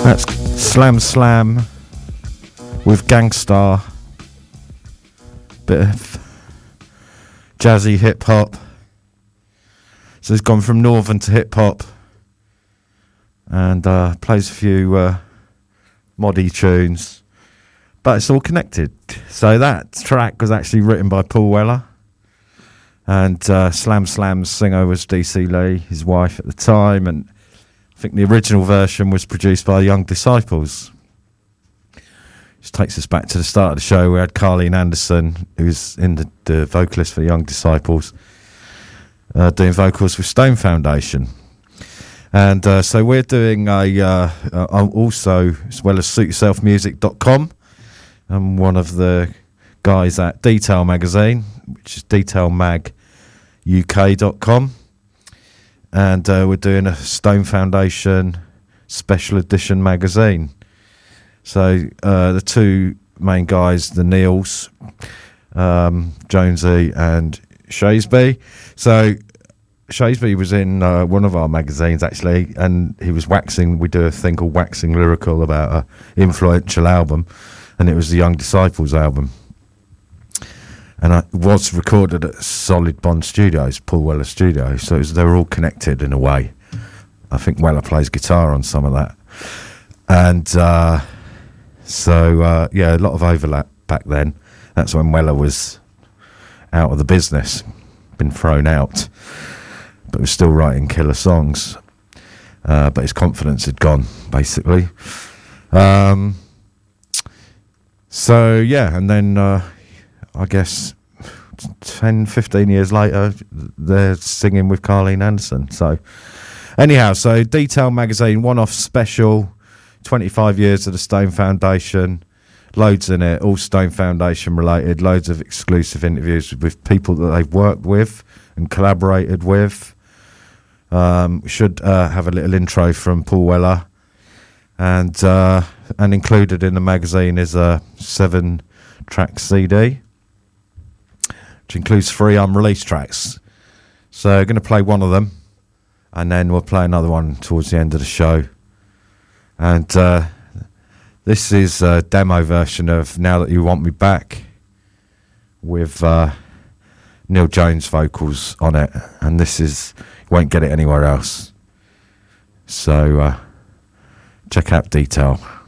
That's Slam Slam with Gangstar. Bit of jazzy hip hop. So he's gone from northern to hip hop and plays a few moddy tunes, but it's all connected. So that track was actually written by Paul Weller, and Slam Slam's singer was DC Lee, his wife at the time, and I think the original version was produced by Young Disciples. Which takes us back to the start of the show. We had Carleen Anderson, who's in the vocalist for Young Disciples, doing vocals with Stone Foundation. And so we're doing also, as well as suityourselfmusic.com. I'm one of the guys at Detail Magazine, which is detailmaguk.com. And we're doing a Stone Foundation special edition magazine. So the two main guys, the Neils, Jonesy and Shasby. So Shasby was in one of our magazines, actually, and he was waxing. We do a thing called Waxing Lyrical about an influential album, and it was the Young Disciples album. And it was recorded at Solid Bond Studios, Paul Weller Studios, so they're all connected in a way. I think Weller plays guitar on some of that. And a lot of overlap back then. That's when Weller was out of the business, been thrown out, but was still writing killer songs. But his confidence had gone, basically. And then I guess 10, 15 years later, they're singing with Carleen Anderson. So anyhow, so Detail Magazine, one-off special, 25 years of the Stone Foundation, loads in it, all Stone Foundation related, loads of exclusive interviews with people that they've worked with and collaborated with. We should have a little intro from Paul Weller, and included in the magazine is a 7-track CD, which includes 3 unreleased tracks. So I'm going to play one of them, and then we'll play another one towards the end of the show. And this is a demo version of Now That You Want Me Back with Neil Jones vocals on it. And this is, you won't get it anywhere else. So check out Detail.